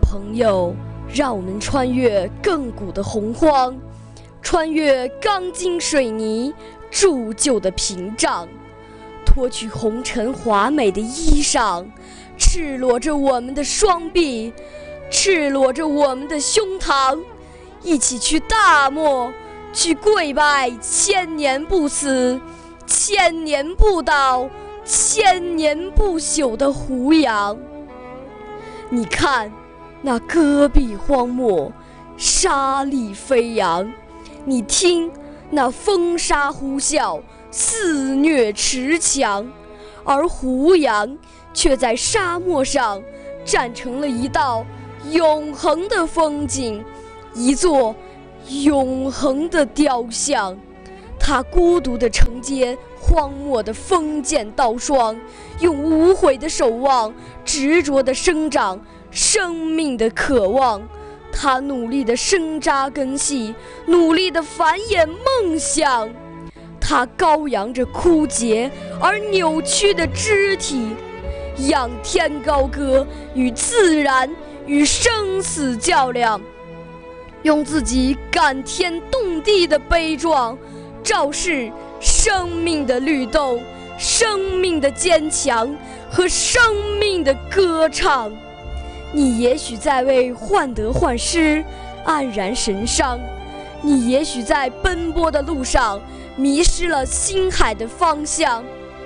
朋友，让我们穿越亘古的洪荒，穿越钢筋水泥铸就的屏障，脱去红尘华美的衣裳，赤裸着我们的双臂，赤裸着我们的胸膛，一起去大漠，去跪拜千年不死、千年不倒、千年不朽的胡杨。你看那戈壁荒漠，沙砾飞扬，你听那风沙呼啸，肆虐池墙，而胡杨却在沙漠上站成了一道永恒的风景，一座永恒的雕像。他孤独地承接荒漠的锋剑刀霜，用无悔的守望执着地生长生命的渴望。他努力地生扎根系，努力地繁衍梦想。他高扬着枯竭而扭曲的肢体，仰天高歌，与自然与生死较量，用自己感天动地的悲壮昭示生命的律动、生命的坚强和生命的歌唱。你也许在为患得患失黯然神伤，你也许在奔波的路上迷失了星海的方向，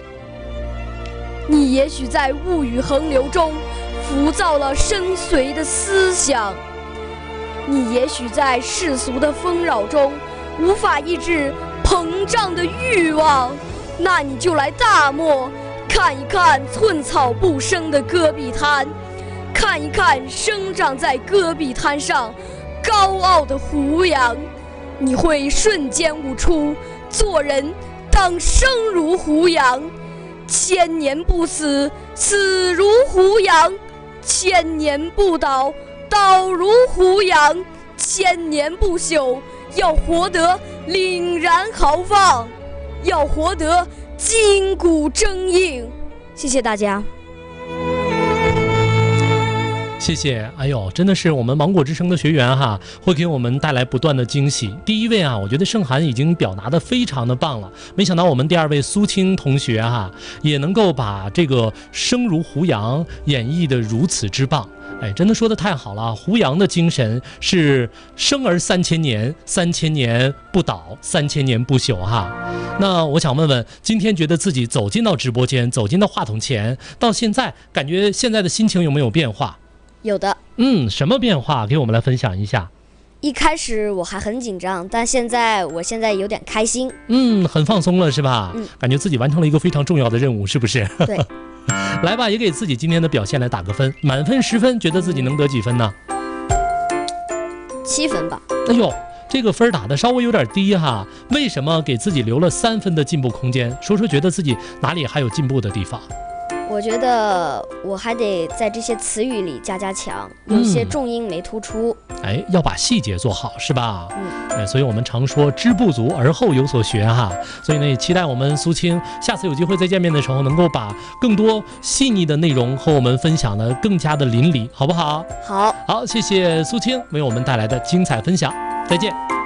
你也许在物语横流中浮躁了深邃的思想，你也许在世俗的纷扰中无法抑制膨胀的欲望。那你就来大漠，看一看寸草不生的戈壁滩，看一看生长在戈壁滩上高傲的胡杨，你会瞬间悟出做人当生如胡杨，千年不死，死如胡杨；千年不倒，倒如胡杨；千年不朽，要活得凛然豪放，要活得筋骨铮硬。谢谢大家。 谢谢，哎呦，真的是我们芒果之声的学员哈，会给我们带来不断的惊喜。第一位啊，我觉得盛涵已经表达的非常的棒了，没想到我们第二位苏青同学哈，也能够把这个生如胡杨演绎的如此之棒。哎，真的说的太好了！胡杨的精神是生而3000年，3000年不倒，3000年不朽哈。那我想问问，今天觉得自己走进到直播间，走进到话筒前，到现在感觉现在的心情有没有变化？ 有的。 什么变化？给我们来分享一下。 一开始我还很紧张，但我现在有点开心。 很放松了是吧？感觉自己完成了一个非常重要的任务，是不是？ 对。 来吧，也给自己今天的表现来打个分，满分10分，觉得自己能得几分呢？7分吧。 哎呦，这个分打的稍微有点低哈，为什么给自己留了3分的进步空间？说说觉得自己哪里还有进步的地方？ 我觉得我还得在这些词语里加强，有些重音没突出。 要把细节做好是吧？所以我们常说知不足而后有所学哈。所以呢，也期待我们苏青下次有机会再见面的时候，能够把更多细腻的内容和我们分享的更加的淋漓，好不好？ 好， 谢谢苏青为我们带来的精彩分享，再见。